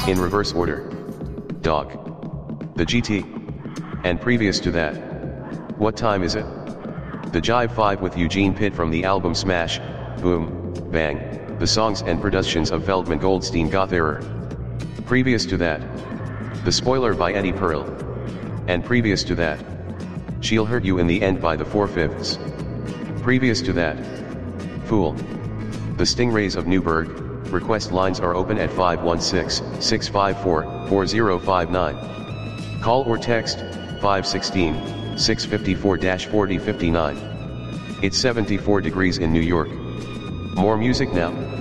In reverse order. Dog. The GT. And previous to that. What time is it? The Jive 5 with Eugene Pitt from the album Smash, Boom, Bang, the songs and productions of Feldman Goldstein Goth Error. Previous to that. The Spoiler by Eddie Pearl. And previous to that. She'll Hurt You in the End by the 4/5ths. Previous to that. Fool. The Stingrays of Newburgh. Request lines are open at 516-654-4059. Call or text 516-654-4059. It's 74 degrees in New York. More music now.